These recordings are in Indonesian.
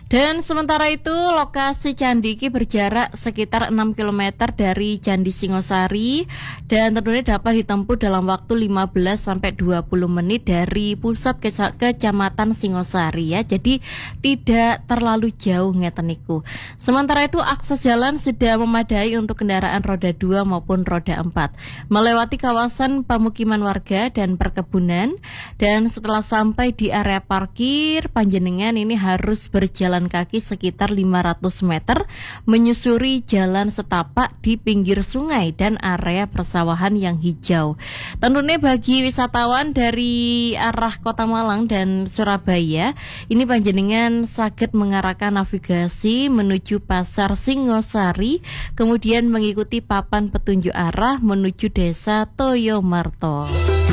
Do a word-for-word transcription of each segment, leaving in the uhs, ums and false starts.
Dan sementara itu lokasi candi iki berjarak sekitar enam kilometer dari Candi Singosari dan tentunya dapat ditempuh dalam waktu lima belas sampai dua puluh menit dari pusat ke- kecamatan Singosari ya. Jadi tidak terlalu jauh ngeten niku. Sementara itu akses jalan sudah memadai untuk kendaraan roda dua maupun roda empat melewati kawasan pemukiman warga dan perkebunan, dan setelah sampai di area parkir panjenengan ini harus berjalan kaki sekitar lima ratus meter menyusuri jalan setapak di pinggir sungai dan area persawahan yang hijau. Tentunya bagi wisatawan dari arah Kota Malang dan Surabaya, ini panjenengan saged mengarahkan navigasi menuju Pasar Singosari, kemudian mengikuti papan petunjuk arah menuju Desa Toyomarto.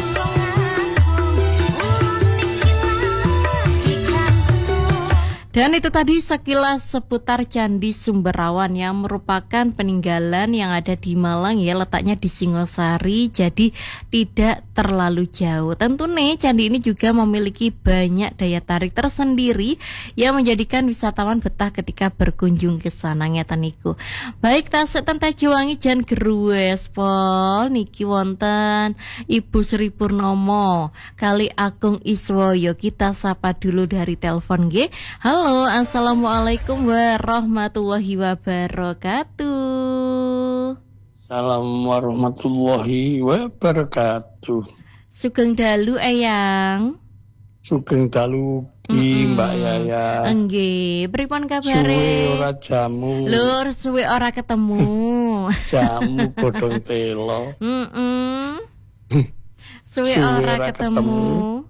Dan itu tadi sekilas seputar Candi Sumberawan yang merupakan peninggalan yang ada di Malang ya, letaknya di Singosari, jadi tidak terlalu jauh. Tentu nih candi ini juga memiliki banyak daya tarik tersendiri yang menjadikan wisatawan betah ketika berkunjung ke sana ngeten niku. Baik, tasik ten Tajiwangi jan geruwes pol niki wonten Ibu Sri Purnomo kali Agung Iswoyo, kita sapa dulu dari telepon nggih. Halo. Halo, assalamualaikum warahmatullahi wabarakatuh. Assalamualaikum warahmatullahi wabarakatuh. Sugeng dalu eyang. Sugeng dalu ki Mbak Yaya. Enggih, pripun kabare? Suwe ora jamu. Lur, suwe ora ketemu. Jamu godhong telo. Heeh. Suwe, Suwe ora ora ketemu. ketemu.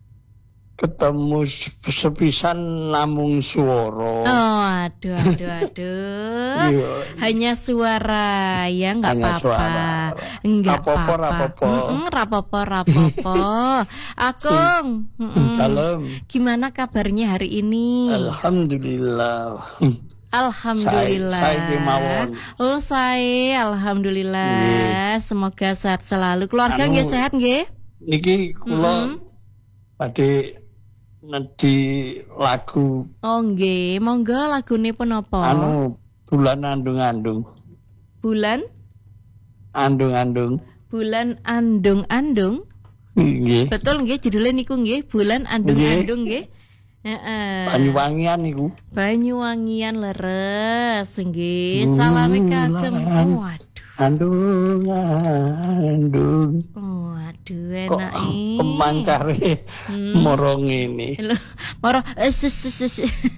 Ketemu sepisan namung suara. Oh, aduh, aduh, aduh. Iya. Hanya suara ya, nggak Hanya apa-apa. suara. Enggak Rapopo, apa-apa. rapopo. Mm-mm, rapopo, rapopo. Akung, mm-mm. Dalam. Gimana kabarnya hari ini? Alhamdulillah. Alhamdulillah. Saya kemawon. Oh, saya alhamdulillah. Nggih. Semoga sehat selalu. Keluarga Anu, nggih sehat nggih? Niki kula badhe nedi lagu. Oh nggih, monggo lagune pun apa? Anu bulan andung-andung. Bulan Andung-andung. Bulan andung-andung. Nggih. Betul nggih judulnya niku nggih, Bulan Andung-andung nggih. Heeh. Banyuwangian niku. Banyuwangian leres nggih. Salame kagem. Waduh. Andung andung. Waduh Kok enak iki. pemancare Hmm. moro ngene. Lho, moro eh, sus, sus, sus.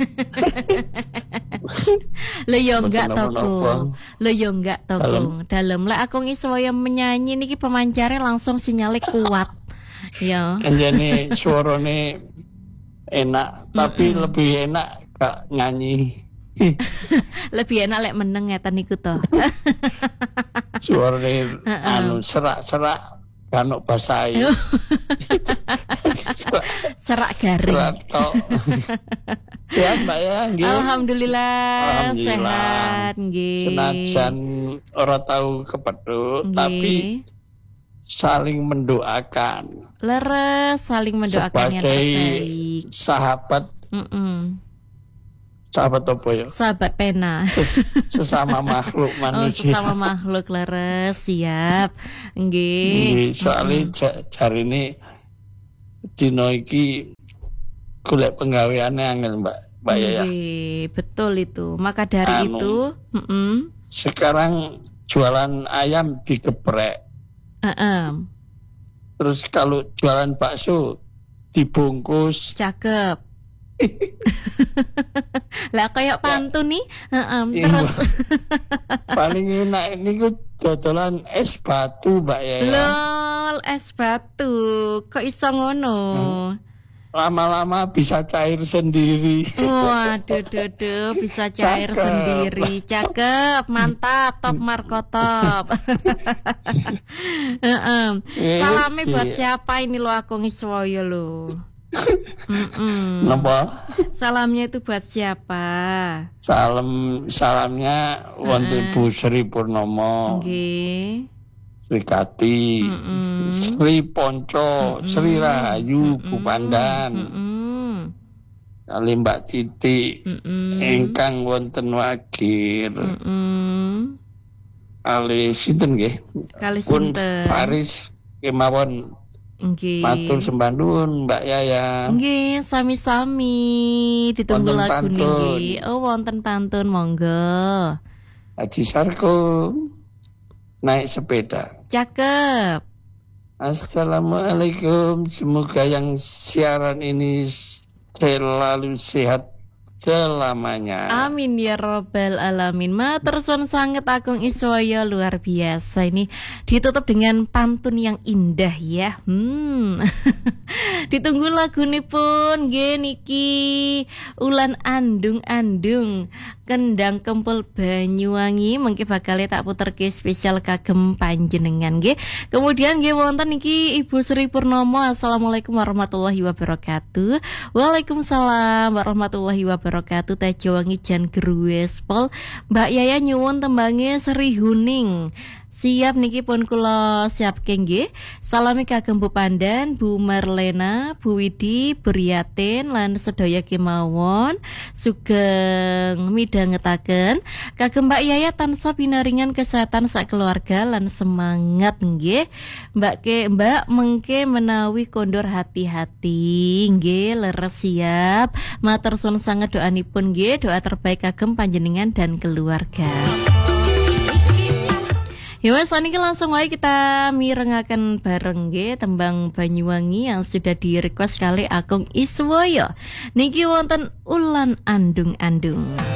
Lho yo enggak to, Kung. Lho yo enggak to, Kung. Dalem lek aku ngiswaya menyanyi niki pemancare langsung sinyale kuat. Ya. Anjane suarane enak, tapi lebih enak gak nyanyi. Lebih enak lek meneng ngeten niku to. Suarane anu serak-serak kan basa ae. Serak garing. Serak tok. Sehat Mbak ya nggih. Alhamdulillah, Alhamdulillah. sehat nggih. Senajan ora tahu kepethuk, Nggih. tapi saling mendoakan. Leres, saling mendoakan yang Sebagai terbaik. sahabat, Mm-mm. sahabat apa ya? Sahabat pena. Ses- sesama makhluk Oh, manusia. sesama makhluk leres, siap. Nggih. Nggih, soalnya ja- jarine dino iki golek penggaweane angel Mbak, Mbak Yaya. Nggih, betul itu. Maka dari Anu. itu, mm-mm. Sekarang jualan ayam digeprek. Uh-uh. Terus kalau jualan bakso dibungkus. Cakep. Lah kayak pantun nih, heeh, Iya, terus paling enak niku dodolan es batu Mbak Yaya. lol es batu, kok iso ngono? Lama-lama bisa cair sendiri. Waduh, duh, duh, bisa cair Cakep. sendiri, cakep, mantap, top markotop. Heeh. Eh, Salame buat cie. siapa ini lo aku ngiswoyo lo? Mm-mm. Napa? Salamnya itu buat siapa? Salam salamnya wonten Ibu Sri Purnomo, Nggih. Sri Kati, Mm-mm. Sri Ponco, Sri Rahayu, Bu Pandan. Mm-mm. kali Mbak Titi ingkang wonten Wagir. Mm-mm. Ali sinten nggih? Kali Pun sinten? Faris kemawon. Nggih. Matur sembah nuwun Mbak Yaya. Nggih, sami-sami ditunggu Wonten lagu pantun. nggih. Oh, wonten pantun monggo. Haji Sarko naik sepeda. Cakep. Assalamualaikum. Semoga yang siaran ini selalu sehat selamanya. Amin ya robbal alamin. Matur suwun sanget Agung Iswaya, luar biasa. Ini ditutup dengan pantun yang indah ya. Hmm. Ditunggu lagu nih pun nggih niki Ulan Andung-andung Kendang Kempul Banyuwangi mengki bakal tak puterke spesial kagem panjenengan nggih. Kemudian nggih wonten niki Ibu Sri Purnomo. Assalamualaikum warahmatullahi wabarakatuh. Waalaikumsalam warahmatullahi wabarakatuh. Tajawangi Jan Gruwespol. Mbak Yaya nyuwun tembange Sri Huning. Siap niki pun kula siapke nggih. Salami kagem Bu Pandan, Bu Marlena, Bu Widi, Briatin lan sedaya kemawon sugeng midhangetaken kagem Mbak Yaya tansah pinaringan kesehatan sak keluarga lan semangat nggih. Mbak ke Mbak mengke menawi kondor hati-hati nggih leres siap. Matur suwun sanget doanipun nggih, doa terbaik kagem panjenengan dan keluarga. Ya wes niki langsung wae kita mirengaken bareng nggih tembang Banyuwangi yang sudah di request kali Agung Iswoyo. Niki wonten Ulan Andung-andung.